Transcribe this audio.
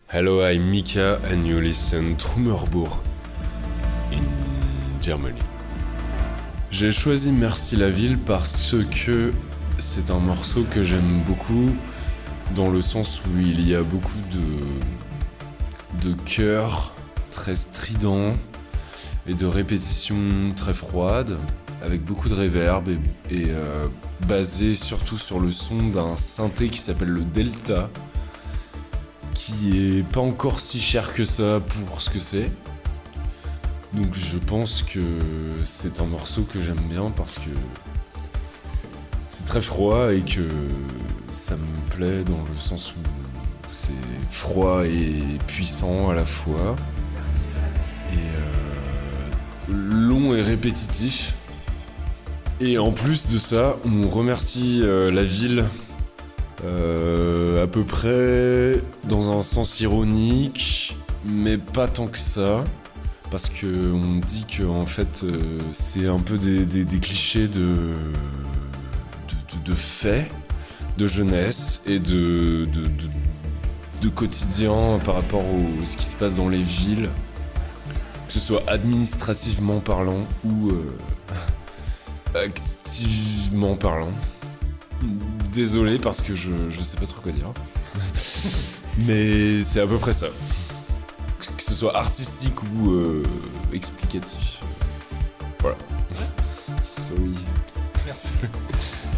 Hello, I'm Mika and you listen Trümmerbur in Germany. J'ai choisi Merci la ville parce que c'est un morceau que j'aime beaucoup dans le sens où il y a beaucoup de chœurs très stridents et de répétitions très froides avec beaucoup de reverb et basé surtout sur le son d'un synthé qui s'appelle le Delta, qui est pas encore si cher que ça pour ce que c'est. Donc je pense que c'est un morceau que j'aime bien parce que c'est très froid et que ça me plaît dans le sens où c'est froid et puissant à la fois. Et long et répétitif. Et en plus de ça, on remercie la ville à peu près dans un sens ironique, mais pas tant que ça, parce que on dit que en fait c'est un peu des clichés de faits, de jeunesse et de quotidien par rapport à ce qui se passe dans les villes, que ce soit administrativement parlant ou activement parlant. Désolé parce que je sais pas trop quoi dire. Mais c'est à peu près ça. Que ce soit artistique ou explicatif. Voilà. Sorry. Merci.